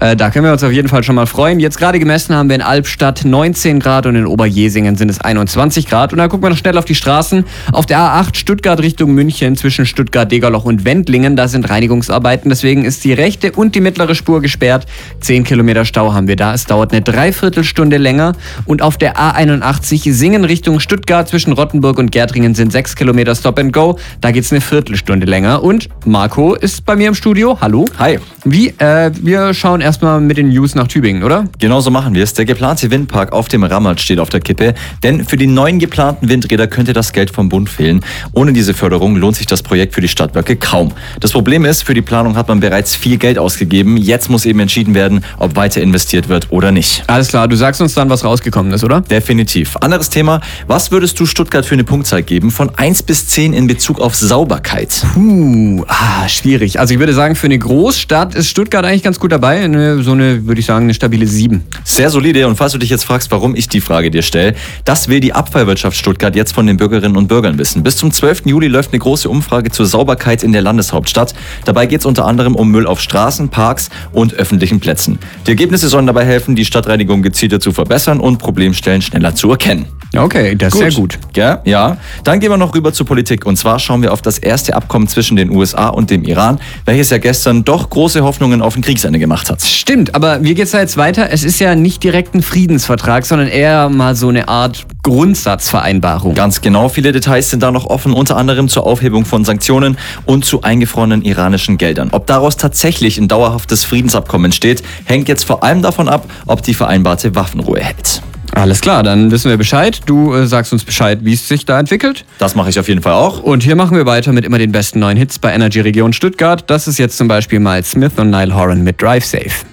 Da können wir uns auf jeden Fall schon mal freuen. Jetzt gerade gemessen haben wir in Albstadt 19 Grad und in Oberjesingen sind es 21 Grad. Und dann gucken wir noch schnell auf die Straßen. Auf der A8 Stuttgart Richtung München zwischen Stuttgart-Degerloch und Wendlingen, da sind Reinigungsarbeiten. Deswegen ist die rechte und die mittlere Spur gesperrt. 10 Kilometer Stau haben wir da. Es dauert eine Dreiviertelstunde länger. Und auf der A81 Singen Richtung Stuttgart zwischen Rottenburg und Gärtringen sind 6 Kilometer Stop and Go. Da geht es eine Viertelstunde länger. Und Marco ist bei mir im Studio. Hallo. Hi. Wir schauen erstmal mit den News nach Tübingen, oder? Genau so machen wir es. Der geplante Windpark auf dem Rammert steht auf der Kippe. Denn für die neuen geplanten Windräder könnte das Geld vom Bund fehlen. Ohne diese Förderung lohnt sich das Projekt für die Stadtwerke kaum. Das Problem ist, für die Planung hat man bereits viel Geld ausgegeben. Jetzt muss eben entschieden werden, ob weiter investiert wird oder nicht. Alles klar, du sagst uns dann, was rausgekommen ist, oder? Definitiv. Anderes Thema. Was würdest du Stuttgart für eine Punktzahl geben? Von 1 bis 10 in Bezug auf Sauberkeit. Schwierig. Also ich würde sagen, für eine Großstadt ist Stuttgart eigentlich ganz gut dabei. Würde ich sagen, eine stabile 7. Sehr solide. Und falls du dich jetzt fragst, warum ich die Frage dir stelle, das will die Abfallwirtschaft Stuttgart jetzt von den Bürgerinnen und Bürgern wissen. Bis zum 12. Juli läuft eine große Umfrage zur Sauberkeit in der Landeshauptstadt. Dabei geht es unter anderem um Müll auf Straßen, Parks und öffentlichen Plätzen. Die Ergebnisse sollen dabei helfen, die Stadtreinigung gezielter zu verbessern und Problemstellen schneller zu erkennen. Okay, das ist sehr gut. Ja. Dann gehen wir noch rüber zur Politik. Und zwar schauen wir auf das erste Abkommen zwischen den USA und dem Iran, welches ja gestern doch große Hoffnungen auf ein Kriegsende gemacht hat. Stimmt, aber wie geht's da jetzt weiter? Es ist ja nicht direkt ein Friedensvertrag, sondern eher mal so eine Art Grundsatzvereinbarung. Ganz genau, viele Details sind da noch offen, unter anderem zur Aufhebung von Sanktionen und zu eingefrorenen iranischen Geldern. Ob daraus tatsächlich ein dauerhaftes Friedensabkommen entsteht, hängt jetzt vor allem davon ab, ob die vereinbarte Waffenruhe hält. Alles klar, dann wissen wir Bescheid. Du sagst uns Bescheid, wie es sich da entwickelt. Das mache ich auf jeden Fall auch. Und hier machen wir weiter mit immer den besten neuen Hits bei Energy Region Stuttgart. Das ist jetzt zum Beispiel Miles Smith und Niall Horan mit Drive Safe.